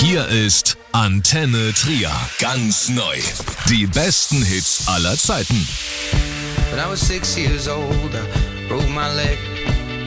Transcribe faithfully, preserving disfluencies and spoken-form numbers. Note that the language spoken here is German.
Hier ist Antenne Trier. Ganz neu. Die besten Hits aller Zeiten. When I was six years old, I broke my leg.